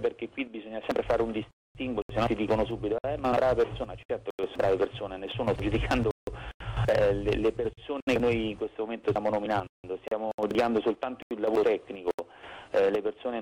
perché qui bisogna sempre fare un distinguo, se no ti dicono subito ma una brava persona, certo che sono brave persone, nessuno sta giudicando le persone che noi in questo momento stiamo nominando, stiamo giudicando soltanto il lavoro tecnico, le persone